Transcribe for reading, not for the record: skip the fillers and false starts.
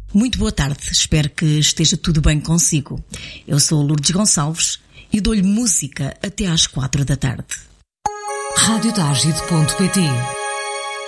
Muito boa tarde, espero que esteja tudo bem consigo. Eu sou Lourdes Gonçalves e dou-lhe música até às 4 da tarde. Radiotágido.pt